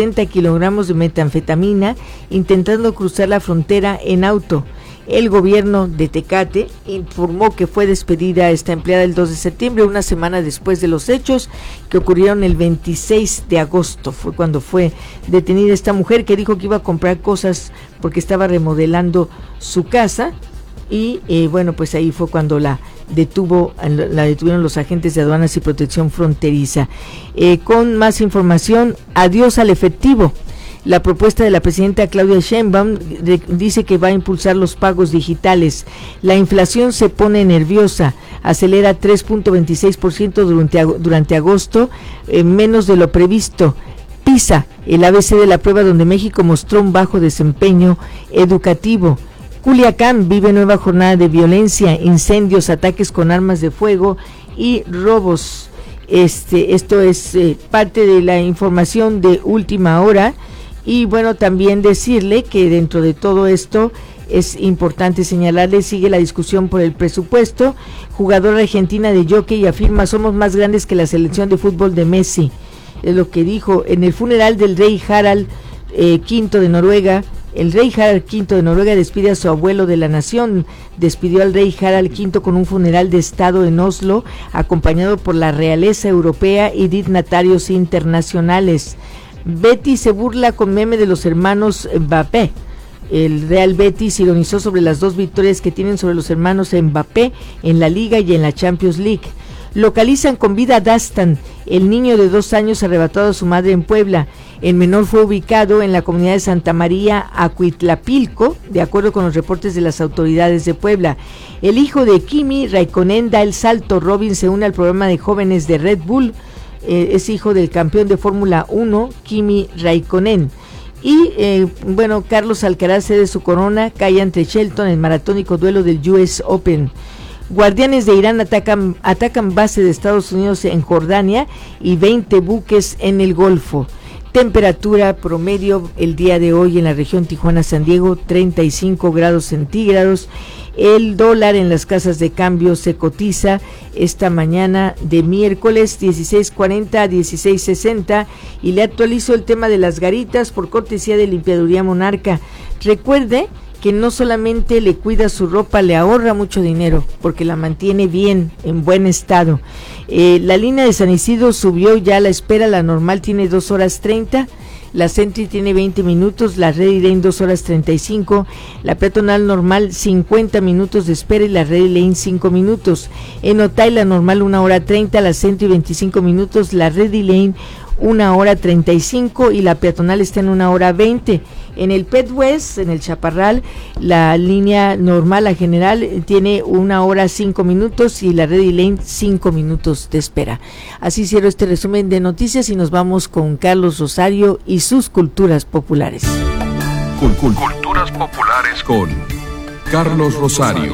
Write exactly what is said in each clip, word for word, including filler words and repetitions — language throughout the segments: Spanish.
setenta kilogramos de metanfetamina intentando cruzar la frontera en auto. El gobierno de Tecate informó que fue despedida esta empleada el dos de septiembre, una semana después de los hechos que ocurrieron el veintiséis de agosto. Fue cuando fue detenida esta mujer que dijo que iba a comprar cosas porque estaba remodelando su casa y eh, bueno, pues ahí fue cuando la detuvo, la detuvieron los agentes de aduanas y protección fronteriza. Eh, con más información, adiós al efectivo. La propuesta de la presidenta Claudia Sheinbaum de, dice que va a impulsar los pagos digitales. La inflación se pone nerviosa, acelera tres punto veintiséis por ciento durante, durante agosto, eh, menos de lo previsto. PISA, el A B C de la prueba donde México mostró un bajo desempeño educativo. Culiacán vive nueva jornada de violencia, incendios, ataques con armas de fuego y robos. Este, esto es eh, parte de la información de última hora. Y bueno, también decirle que dentro de todo esto es importante señalarle, sigue la discusión por el presupuesto. Jugadora argentina de hockey afirma: somos más grandes que la selección de fútbol de Messi. Es lo que dijo en el funeral del rey Harald eh, quinto de Noruega. El rey Harald quinto de Noruega despide a su abuelo de la nación. Despidió al rey Harald quinto con un funeral de estado en Oslo, acompañado por la realeza europea y dignatarios internacionales. Betis se burla con meme de los hermanos Mbappé. El Real Betis ironizó sobre las dos victorias que tienen sobre los hermanos Mbappé en la Liga y en la Champions League. Localizan con vida a Dastan, el niño de dos años arrebatado a su madre en Puebla. El menor fue ubicado en la comunidad de Santa María, Acuitlapilco, de acuerdo con los reportes de las autoridades de Puebla. El hijo de Kimi Raikkonen da el salto. Robin se une al programa de jóvenes de Red Bull. Eh, es hijo del campeón de Fórmula uno, Kimi Raikkonen. Y eh, bueno, Carlos Alcaraz cede su corona, cae ante Shelton en maratónico duelo del U S Open. Guardianes de Irán atacan, atacan base de Estados Unidos en Jordania y veinte buques en el Golfo. Temperatura promedio el día de hoy en la región Tijuana-San Diego, treinta y cinco grados centígrados. El dólar en las casas de cambio se cotiza esta mañana de miércoles dieciséis cuarenta a dieciséis sesenta, y le actualizo el tema de las garitas por cortesía de Limpiaduría Monarca. Recuerde que no solamente le cuida su ropa, le ahorra mucho dinero porque la mantiene bien, en buen estado. Eh, la línea de San Isidro subió ya a la espera, la normal tiene dos horas treinta, la Sentry tiene veinte minutos, la Ready Lane dos horas treinta y cinco, la peatonal normal cincuenta minutos de espera y la Ready Lane cinco minutos. En Otay la normal una hora treinta, la Sentry veinticinco minutos, la Ready Lane una hora treinta y cinco y la peatonal está en una hora veinte. En el Pet West, en el Chaparral, la línea normal a general tiene una hora cinco minutos y la Ready Lane cinco minutos de espera. Así cierro este resumen de noticias y nos vamos con Carlos Rosario y sus culturas populares. Culturas populares con Carlos Rosario.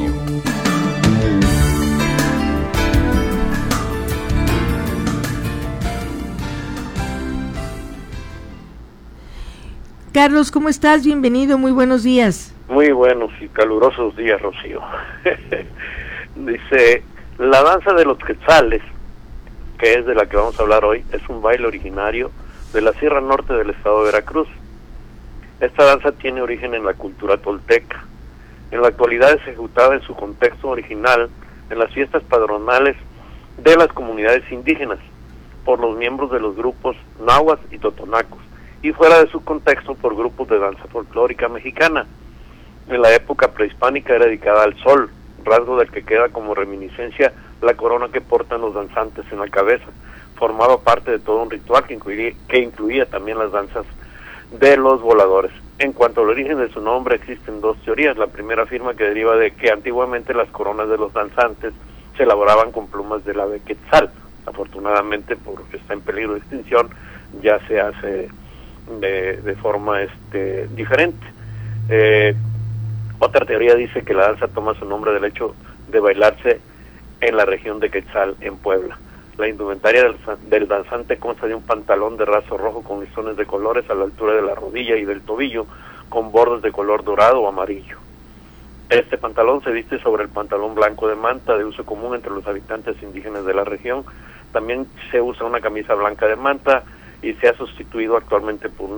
Carlos, ¿cómo estás? Bienvenido, muy buenos días. Muy buenos y calurosos días, Rocío. Dice, la danza de los quetzales, que es de la que vamos a hablar hoy, es un baile originario de la Sierra Norte del estado de Veracruz. Esta danza tiene origen en la cultura tolteca. En la actualidad es ejecutada en su contexto original en las fiestas patronales de las comunidades indígenas por los miembros de los grupos náhuatl y totonacos, y fuera de su contexto por grupos de danza folclórica mexicana. En la época prehispánica era dedicada al sol, rasgo del que queda como reminiscencia la corona que portan los danzantes en la cabeza. Formaba parte de todo un ritual que incluía, que incluía también las danzas de los voladores. En cuanto al origen de su nombre, existen dos teorías. La primera afirma que deriva de que antiguamente las coronas de los danzantes se elaboraban con plumas del ave quetzal. Afortunadamente, porque está en peligro de extinción, ya se hace De, de forma este diferente. Eh, otra teoría dice que la danza toma su nombre del hecho de bailarse en la región de Quetzal, en Puebla. La indumentaria del, del danzante consta de un pantalón de raso rojo con listones de colores a la altura de la rodilla y del tobillo, con bordes de color dorado o amarillo. Este pantalón se viste sobre el pantalón blanco de manta, de uso común entre los habitantes indígenas de la región. También se usa una camisa blanca de manta, y se ha sustituido actualmente por una